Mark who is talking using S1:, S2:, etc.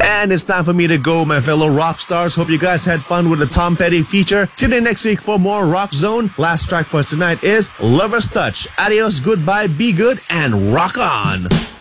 S1: And it's time for me to go, my fellow rock stars. Hope you guys had fun with the Tom Petty feature. Tune in next week for more Rock Zone. Last track for tonight is Lover's Touch. Adios, goodbye, be good, and rock on.